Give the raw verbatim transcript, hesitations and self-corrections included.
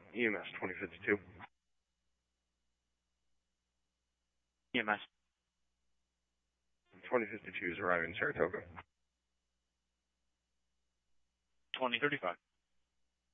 E M S twenty fifty-two. E M S. twenty fifty-two is arriving in Saratoga. twenty thirty-five.